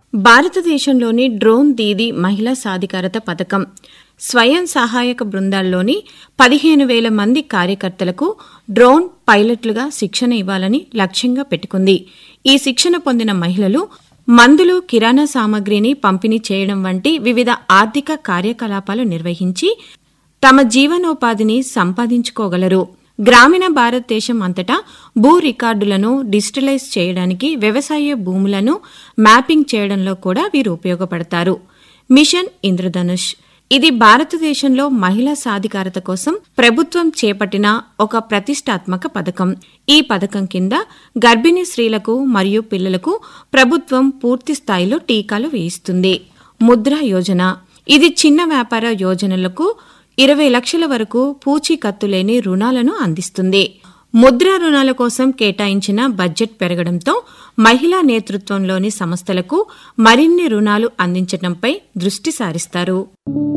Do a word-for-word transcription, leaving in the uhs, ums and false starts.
భారతదేశంలోని డ్రోన్ దీదీ మహిళా సాధికారత పథకం స్వయం సహాయక బృందాల్లోని పదిహేను వేల మంది కార్యకర్తలకు డ్రోన్ పైలట్లుగా శిక్షణ ఇవ్వాలని లక్ష్యంగా పెట్టుకుంది. ఈ శిక్షణ పొందిన మహిళలు మందులు, కిరాణా సామగ్రిని పంపిణీ చేయడం వంటి వివిధ ఆర్థిక కార్యకలాపాలు నిర్వహించి తమ జీవనోపాధిని సంపాదించుకోగలరు. గ్రామీణ భారతదేశం అంతటా భూ రికార్డులను డిజిటలైజ్ చేయడానికి, వ్యవసాయ భూములను మ్యాపింగ్ చేయడంలో కూడా వీరు ఉపయోగపడతారు. మిషన్ ఇంద్రధనుష్ ఇది భారతదేశంలో మహిళా సాధికారత కోసం ప్రభుత్వం చేపట్టిన ఒక ప్రతిష్టాత్మక పథకం. ఈ పథకం కింద గర్భిణీ స్త్రీలకు మరియు పిల్లలకు ప్రభుత్వం పూర్తి స్థాయిలో టీకాలు వేయిస్తుంది. ముద్రా యోజన ఇది చిన్న వ్యాపార యోజనలకు ఇరవై లక్షల వరకు పూచీకత్తు లేని రుణాలను అందిస్తుంది. ముద్రా రుణాల కోసం కేటాయించిన బడ్జెట్ పెరగడంతో మహిళా నేతృత్వంలోని సంస్థలకు మరిన్ని రుణాలు అందించడంపై దృష్టి సారిస్తారు.